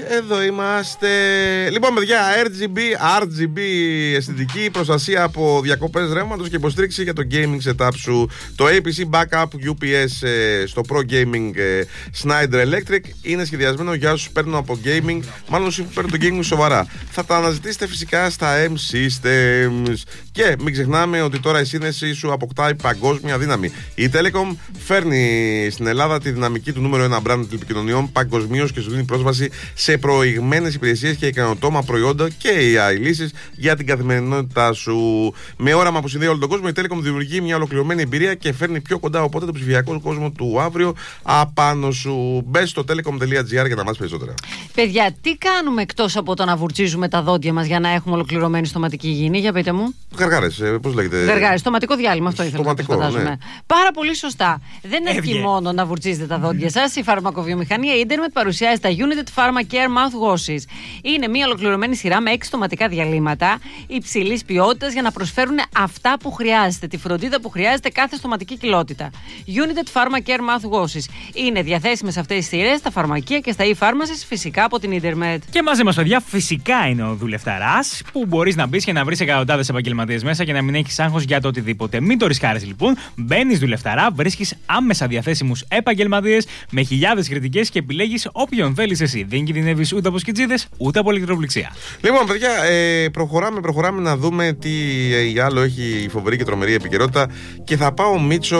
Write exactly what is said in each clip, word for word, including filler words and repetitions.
εδώ είμαστε. Λοιπόν, παιδιά, αρ τζι μπι, αρ τζι μπι αισθητική προστασία από διακοπές ρεύματος και υποστήριξη για το gaming setup σου. Το έι πι σι Backup γιου πι ες στο Pro Gaming Schneider Electric είναι σχεδιασμένο για όσους παίρνουν από gaming, μάλλον όσους παίρνουν το gaming σοβαρά. Θα τα αναζητήσετε φυσικά στα M-Systems. Και μην ξεχνάμε ότι τώρα η σύνδεση σου αποκτάει παγκόσμια δύναμη. Η Telecom φέρνει στην Ελλάδα τη δυναμική του νούμερο ένα brand τηλεπικοινωνιών παγκοσμίως και σου δίνει πρόσβαση σε προηγμένες υπηρεσίες και ικανοτόμα προϊόντα και έι άι λύσεις για την καθημερινότητά σου. Με όραμα που συνδέει όλο τον κόσμο, η Telecom δημιουργεί μια ολοκληρωμένη εμπειρία και φέρνει πιο κοντά οπότε τον ψηφιακό κόσμο του αύριο απάνω σου. Μπες στο telecom τελεία τζι άρ για να μάθεις περισσότερα. Παιδιά, τι κάνουμε εκτός από το να βουρτσίζουμε τα δόντια μας για να έχουμε ολοκληρωμένη στοματική υγιεινή, για πείτε μου. Γαργάρες, πώς λέγεται. Γαργάρες, στοματικό διάλειμμα, αυτό ήθελα να φαντάζομαι. Ναι. Πάρα πολύ σωστά. Δεν αρκεί μόνο να βουρτσίζετε τα δόντια σας. Η φαρμακοβιομηχανία Intermed παρουσιάζει τα Unit Pharma Care Mouth Washes. Είναι μια ολοκληρωμένη σειρά με έξι στοματικά διαλύματα υψηλής ποιότητας για να προσφέρουν αυτά που χρειάζεται, τη φροντίδα που χρειάζεται κάθε στοματική κοιλότητα. Unit Pharma Care Mouth Washes είναι διαθέσιμες αυτές τις σειρές στα φαρμακεία και στα e-pharmacies, φυσικά από την Intermed. Και μαζί μας, παιδιά, φυσικά είναι ο δουλευταράς, που μπορείς να μπεις και να βρεις εκατοντάδες επαγγελματίες μέσα και να μην έχεις άγχος για το οτιδήποτε. Μην το ρισκάρεις λοιπόν. Μπαίνεις δουλευταρά, βρίσκεις άμεσα διαθέσιμους επαγγελματίες με χιλιάδες κριτικές και επιλέγεις όποιον θέλεις εσύ. Δεν κινδυνεύεις ούτε από σκιτζίδες ούτε από ηλεκτροπληξία. Λοιπόν, παιδιά, ε, προχωράμε, προχωράμε να δούμε τι ε, άλλο έχει η φοβερή και τρομερή επικαιρότητα. Και θα πάω, Μίτσο,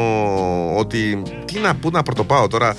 ότι. Τι να πού να πρωτοπάω τώρα.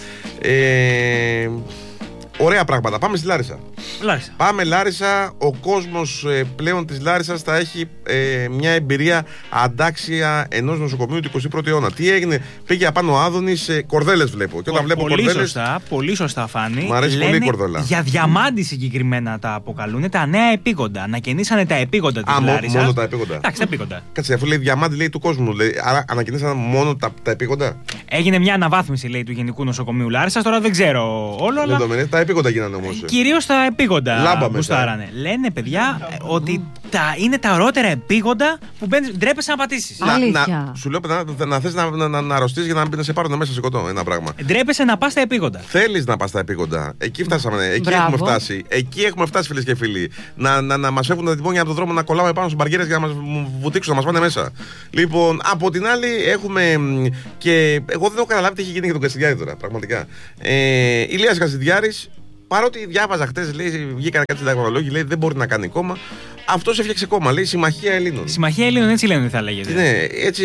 Ε, Ωραία πράγματα. Πάμε στη Λάρισα. Λάρισα. Πάμε Λάρισα. Ο κόσμος ε, πλέον της Λάρισσας θα έχει ε, μια εμπειρία αντάξια ενός νοσοκομείου του εικοστού πρώτου αιώνα. Τι έγινε, πήγε απάνω ο Άδωνης, ε, κορδέλες βλέπω. Και όταν βλέπω πολύ κορδέλες. Σωστά, πολύ σωστά, Φάνη. Μ' αρέσει Λένε πολύ η κορδέλα. Για διαμάντι συγκεκριμένα τα αποκαλούν, τα νέα επίγοντα. Ανακαινήσανε τα επίγοντα της Λάρισσας. Μόνο τα επίγοντα. Εντάξει, τα επίγοντα. Κάτσε, αφού λέει διαμάντι, λέει του κόσμου. Λέει, άρα ανακαινήσανε μόνο τα, τα επίγοντα. Έγινε μια αναβάθμιση, λέει, του Γενικού Νοσοκομείου Λάρισσας. Τώρα δεν ξέρω όλο, αλλά. Τα επίγοντα γίνανε όμως. Κυρίως τα επίγοντα γουστάρανε. Λένε, παιδιά, ότι τα, είναι τα ωραίτερα επίγοντα που μπαίνεις, ντρέπεσαι να πατήσεις. Να, να, σου λέω, να, να θες να, να, να, να αρρωστείς για να μην σε πάρουν μέσα σε κοτό. Ένα πράγμα. Ντρέπεσαι να πας στα επίγοντα. Θέλεις να πας στα επίγοντα. Εκεί φτάσαμε. Εκεί Μπράβο. έχουμε φτάσει. Εκεί έχουμε φτάσει, φίλες και φίλοι. Να, να, να μας φεύγουν τα τυπώνια από τον δρόμο, να κολλάμε πάνω στους μπαργέρες για να μας βουτήξουν, να μας πάνε μέσα. Λοιπόν, από την άλλη έχουμε. Και εγώ δεν έχω καταλάβει τι έχει γίνει για τον Κασιδιάρη τώρα. Πραγματικά. Ε, Ηλίας Κασιδιάρης. Παρότι διάβαζα χτες, λέει, βγήκαν κάτι συνταγματολόγοι, λέει δεν μπορεί να κάνει κόμμα. Αυτός έφτιαξε κόμμα, λέει Συμμαχία Ελλήνων. Συμμαχία Ελλήνων, έτσι λένε, θα λέγεται. Ναι, έτσι.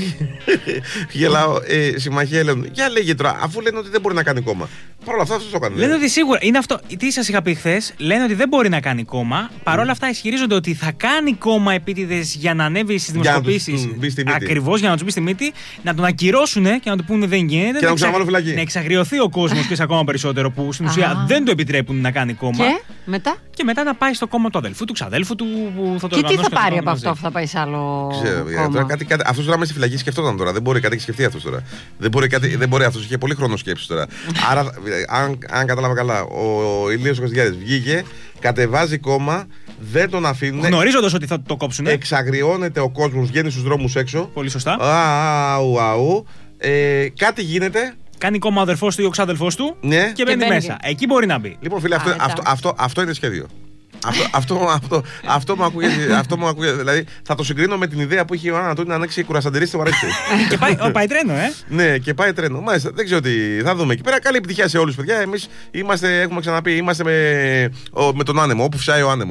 Γελάω. Ε, Συμμαχία Ελλήνων. Για λέγε τώρα, αφού λένε ότι δεν μπορεί να κάνει κόμμα. Παρ' όλα αυτά, αυτό το έκανε. Λένε ότι σίγουρα είναι αυτό. Τι σας είχα πει χθες, λένε ότι δεν μπορεί να κάνει κόμμα. Παρ' όλα αυτά, ισχυρίζονται ότι θα κάνει κόμμα επίτηδες για να ανέβει στις δημοσκοπήσεις. Ακριβώς για να του μπει στη μύτη, να τον ακυρώσουν και να του πούνε δεν γίνεται. Και να, εξα... να, να εξαγριωθεί ο κόσμος και σε ακόμα περισσότερο που στην ουσία δεν το επιτρέπουν να κάνει κόμμα. Και μετά, και μετά να πάει στο κόμμα του αδελφού του, ξαδέλφου του που θα το και τι θα πάρει από αυτό, θα πάει σε άλλο. Ξέρω, κάτι, κάτι, αυτός τώρα μέσα στη φυλακή σκεφτόταν τώρα. Δεν μπορεί κάτι να σκεφτεί αυτός τώρα. Δεν μπορεί, κάτι, δεν μπορεί αυτός, είχε πολύ χρόνο σκέψη τώρα. Άρα, αν, αν κατάλαβα καλά, ο, ο Ηλίας Κασιδιάρης βγήκε, κατεβάζει κόμμα, δεν τον αφήνουν. Γνωρίζοντας ότι θα το κόψουν. Εξαγριώνεται ο κόσμος, βγαίνει στους δρόμους έξω. Πολύ σωστά. Αου, αου. Ε, κάτι γίνεται. Κάνει κόμμα ο αδερφός του ή ο ξάδελφός του, ναι. Και μπαίνει μέσα. Και... Εκεί μπορεί να μπει. Λοιπόν, φίλε, αυτό, αυτό, αυτό, αυτό είναι σχέδιο. Αυτό, αυτό, αυτό, αυτό, μου ακούγεται, αυτό μου ακούγεται. Δηλαδή θα το συγκρίνω με την ιδέα που είχε ο Ανατολή να ανοίξει κουρασαντερί στο Βαρέσι. Και πάει, πάει τρένο, ε! Ναι, και πάει τρένο. Μάλιστα, δεν ξέρω τι θα δούμε εκεί πέρα. Καλή επιτυχία σε όλους, παιδιά. Εμείς είμαστε, έχουμε ξαναπεί, είμαστε με, ο, με τον άνεμο, όπου φυσάει ο άνεμος.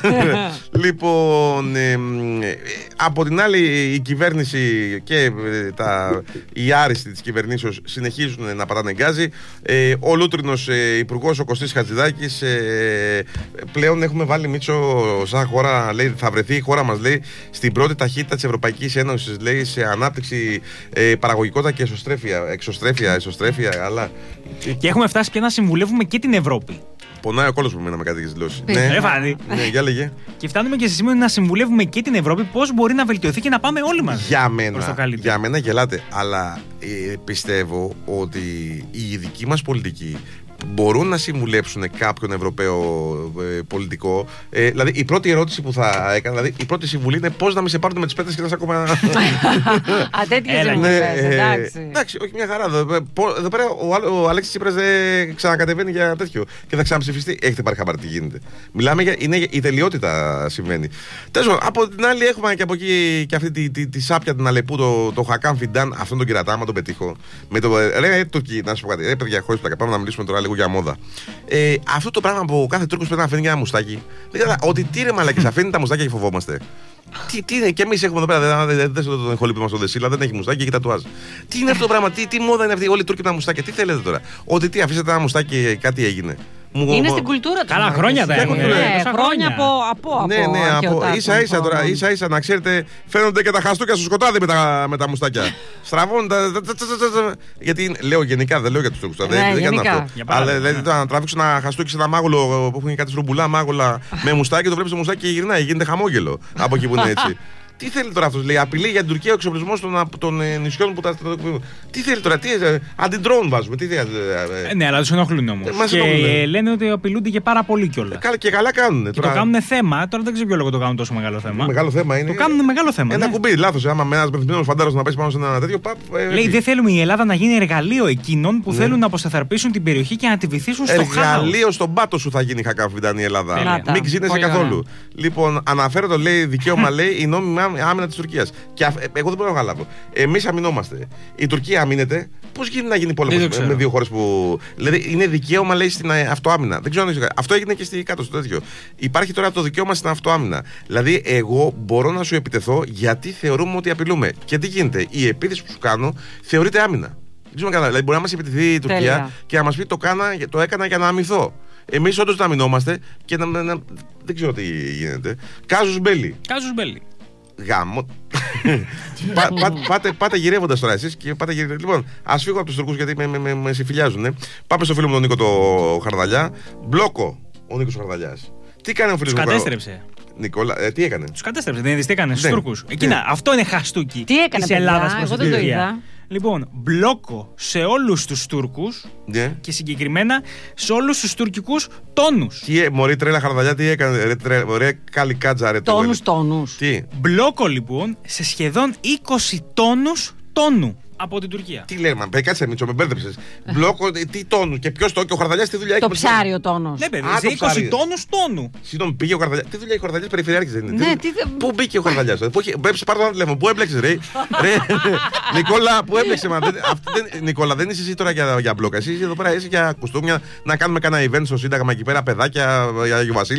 Λοιπόν, ε, από την άλλη, η κυβέρνηση και τα, οι άριστοι της κυβερνήσεως συνεχίζουν να πατάνε γκάζι. Ε, ο λούτρινος ε, υπουργός, ο Κωστής Χατζηδάκης, ε, πλέον έχουμε βάλει, Μίτσο, σαν χώρα, λέει, θα βρεθεί η χώρα μας, λέει, στην πρώτη ταχύτητα της Ευρωπαϊκής Ένωσης, λέει, σε ανάπτυξη, ε, παραγωγικότητα και εσωστρέφεια. Εξωστρέφεια, εσωστρέφεια, αλλά. Και έχουμε φτάσει πια να συμβουλεύουμε και την Ευρώπη. Πονάει ο κόλος που μείναμε κάτι τέτοιες δηλώσεις. Ναι, ναι, ναι, για λέγε. Και φτάνουμε και σε σημείο να συμβουλεύουμε και την Ευρώπη πώς μπορεί να βελτιωθεί και να πάμε όλοι μας. Για μένα, για μένα γελάτε. Αλλά ε, πιστεύω ότι η δική μας πολιτική μπορούν να συμβουλέψουν κάποιον Ευρωπαίο ε, πολιτικό. Ε, δηλαδή, η πρώτη ερώτηση που θα έκανα, δηλαδή, η πρώτη συμβουλή είναι πώς να μην σε πάρουν με τις πέτρες και να σε ακόμα. Α, τέτοιες συμβουλές, εντάξει. Εντάξει, όχι μια χαρά. Εδώ πέρα ο Αλέξης Τσίπρας δεν ξανακατεβαίνει για τέτοιο και θα ξαναψηφιστεί. Έχετε πάρει χαμπάρι τι γίνεται. Μιλάμε για. Είναι η τελειότητα συμβαίνει. Τέλος, από την άλλη έχουμε και από εκεί και αυτή τη, τη, τη σάπια την Αλεπού, το, το Χακάν Φιντάν, αυτόν τον κυρατά, άμα τον πετύχω. Με το. Ρε, Τουρκί, να σου πω κάτι. Ρε, παιδιά, χωρίς πλάκα. Πάμε να μιλήσουμε τώρα λίγο για μόδα. Ε, αυτό το πράγμα που ο κάθε Τούρκος πρέπει να αφήνει για ένα μουστάκι. Δεν ξέρω, ότι τι ρε μαλακές, αφήνει τα μουστάκια και φοβόμαστε. Τι, τι είναι, και εμείς έχουμε εδώ πέρα. Δεν δε, δε, τον εχολήπη μας τον Δεσίλα, δεν έχει μουστάκι και τατουάζ. Τι είναι αυτό το πράγμα, τι, τι μόδα είναι αυτή, όλοι οι Τούρκοι με τα μουστάκια, τι θέλετε τώρα. Ότι τι, αφήσατε ένα μουστάκι, κάτι έγινε. Είναι στην κουλτούρα του. Καλά, χρόνια τα έχουν. Ναι, χρόνια από από. Ναι, ναι, από ίσα ίσα τώρα, ίσα ίσα να ξέρετε, φαίνονται και τα χαστούκια στο σκοτάδι με τα, με τα μουστάκια. Στραβώνουν τα. Γιατί λέω γενικά, δεν λέω για του Τούρκου. Δεν κάνω αυτό. Αλλά δηλαδή να τραβήξω ένα χαστούκι σε ένα μάγουλο που έχουν κάτι στρομπουλά μάγουλα με μουστάκι, το βλέπει το μουστάκι και γυρνάει, γίνεται χαμόγελο από εκεί που είναι έτσι. Τι θέλει τώρα αυτό, λέει, απειλή για την Τουρκία ο εξοπλισμό των, των ε, νησιών που τα στρατοποιούν. Τι θέλει τώρα, τι ε, αντιντρόουν βάζουμε, τι θέλει. Ε, ε, ναι, αλλά του ενοχλούν όμως. Και ενοχλούν. Λένε ότι απειλούνται και πάρα πολύ κιόλα. Ε, και καλά κάνουν. Και τώρα... το κάνουν θέμα, τώρα δεν ξέρω ποιο λόγο το κάνουν τόσο μεγάλο θέμα. Μεγάλο θέμα είναι. Το κάνουν μεγάλο θέμα. Ένα ναι. κουμπί, λάθος. Άμα με ένα πεθυμένο φαντάρο να πέσει πάνω σε ένα τέτοιο. Παπ, ε, λέει, δεν θέλουμε η Ελλάδα να γίνει εργαλείο εκείνων που ναι. θέλουν να αποσταθεροποιήσουν την περιοχή και να τη βυθίσουν στο χάος. Εργαλείο στον πάτο σου θα γίνει Χακάφινταν η Ελλάδα. Μην ξύνεσαι καθόλου. Λοιπόν, αναφέρω το λέει δικαίωμα, λέει η νόμιμη άμυνα τη Τουρκία. Και αφ, εγώ δεν μπορώ να καταλάβω. Εμείς αμυνόμαστε. Η Τουρκία αμήνεται. Πώς γίνεται να γίνει πόλεμος με, με δύο χώρες που. Δηλαδή είναι δικαίωμα, λέει, στην αυτοάμυνα. Δεν ξέρω αν έχει. Αυτό έγινε και στη κάτω στο τέτοιο. Υπάρχει τώρα το δικαίωμα στην αυτοάμυνα. Δηλαδή, εγώ μπορώ να σου επιτεθώ γιατί θεωρούμε ότι απειλούμε. Και τι γίνεται. Η επίθεση που σου κάνω θεωρείται άμυνα. Δεν ξέρω καλά. Δηλαδή, μπορεί να μας επιτεθεί η Τουρκία Τέλεια. και να μας πει το, κάνα, το έκανα για να αμυνθώ. Εμείς όντως να αμυνόμαστε και να, να, να. Δεν ξέρω τι γίνεται. Κάζους μπέλι. Κάζους μπέλι. Γάμο. πά, πά, πάτε πάτε γυρεύοντας τώρα εσείς και πάτε γυρεύοντας. Λοιπόν, ας φύγω από τους Τουρκούς γιατί με, με, με, με συμφιλιάζουν. Πάμε στο φίλο μου τον Νίκο το Χαρδαλιά. Μπλόκο ο Νίκος Χαρδαλιάς. Τι κάνει ο φίλος μου? Τους κατέστρεψε. Νικόλα, ε, τι έκανε? Τους κατέστρεψε, δεν είδες τι έκανε στους Τούρκους. Εκείνα, ναι. αυτό είναι χαστούκι. Τι έκανε, της Ελλάδας προς εγώ την δεν το Τουρκία. είδα. Λοιπόν, μπλόκο σε όλους τους Τούρκους yeah. και συγκεκριμένα σε όλους τους τουρκικούς τόνους. Τι, μωρή τρέλα Χαρδαλιά, τι έκανε, ρε, τρε, ρε καλικάτζα, ρε. Τόνους, τόνους. Τι. Μπλόκο λοιπόν σε σχεδόν είκοσι τόνους τόνου από την Τουρκία. Τι λέμε, παιδί, κάτσε Μίτσο, με μπέρδεψες. Μπλόκο, τι τόνου και ποιος το, και ο Χαρδαλιάς τι δουλειά έχει? Το ψάρι ο τόνος. Ναι, παιδί, σε είκοσι τόνους τόνου. Συγγνώμη, πήγε ο Χαρδαλιάς. Τι δουλειά έχει ο Χαρδαλιάς, περιφερειάρχης δεν είναι? Ναι, τι... Πού μπήκε ο Χαρδαλιάς? Πρέπει πάρω το τηλέφωνο. Πού έμπλεξες, ρε? Νικόλα, πού έμπλεξε, μα. Νικόλα, δεν είσαι εσύ τώρα για μπλόκα. Εσύ εδώ πέρα είσαι για κουστούμια να κάνουμε κανένα event στο Σύνταγμα εκεί πέρα, παιδάκια για Αγίου Βασίλη.